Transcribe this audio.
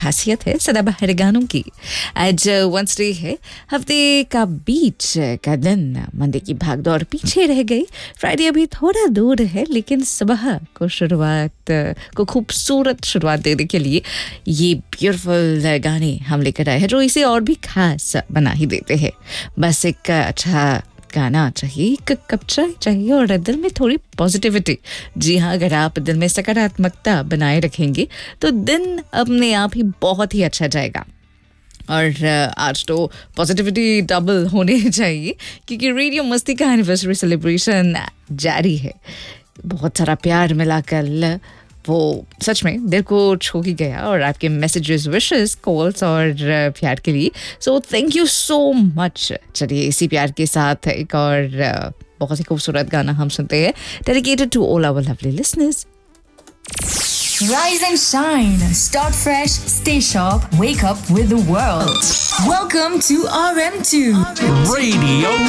खासियत है सदाबहार गानों की। आज वेडनेसडे है, हफ्ते का बीच का दिन, मंडे की भागदौड़ पीछे रह गई। फ्राइडे अभी थोड़ा दूर है, लेकिन सुबह को खूबसूरत शुरुआत देने के लिए ये ब्यूटीफुल गाने हम लेकर आए हैं जो इसे और भी खास बना ही देते हैं। बस एक अच्छा गाना चाहिए, एक कप चाय चाहिए और दिल में थोड़ी पॉजिटिविटी। जी हाँ, अगर आप दिल में सकारात्मकता बनाए रखेंगे तो दिन अपने आप ही बहुत ही अच्छा जाएगा। और आज तो पॉजिटिविटी डबल होने चाहिए क्योंकि रेडियो मस्ती का एनिवर्सरी सेलिब्रेशन जारी है। बहुत सारा प्यार मिला कल, वो सच में दिल को छू ही गया। और आपके मैसेजेस, विशेस, कॉल्स और प्यार के लिए so thank you so much. चलिए इसी प्यार के साथ एक और बहुत ही खूबसूरत गाना हम सुनते हैं, dedicated to all our lovely listeners. Rise and shine. Start fresh. Stay sharp. Wake up with the world. Welcome to RM2 Radio